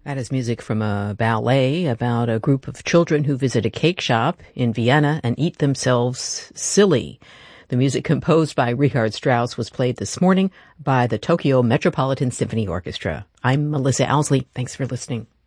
That is music from a ballet about a group of children who visit a cake shop in Vienna and eat themselves silly. The music composed by Richard Strauss was played this morning by the Tokyo Metropolitan Symphony Orchestra. I'm Melissa Owsley. Thanks for listening.